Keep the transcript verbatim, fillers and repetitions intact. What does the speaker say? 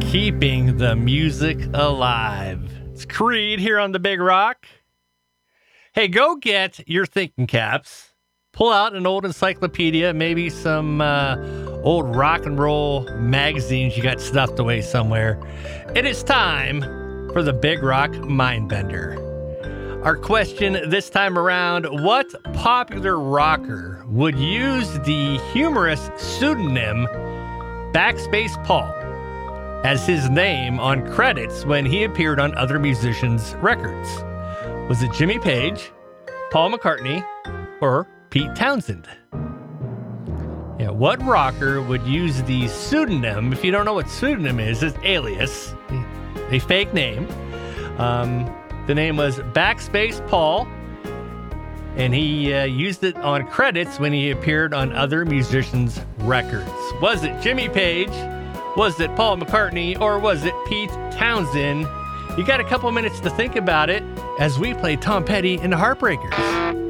Keeping the music alive. It's Creed here on the Big Rock. Hey, go get your thinking caps. Pull out an old encyclopedia, maybe some uh, old rock and roll magazines you got stuffed away somewhere. It is time for the Big Rock Mindbender. Our question this time around, what popular rocker would use the humorous pseudonym Backspace Paul as his name on credits when he appeared on other musicians' records? Was it Jimmy Page, Paul McCartney, or Pete Townsend? Yeah, what rocker would use the pseudonym? If you don't know what pseudonym is, it's alias, a fake name. Um, the name was Backspace Paul, and he uh, used it on credits when he appeared on other musicians' records. Was it Jimmy Page? Was it Paul McCartney? Or was it Pete Townsend? You got a couple minutes to think about it as we play Tom Petty and the Heartbreakers.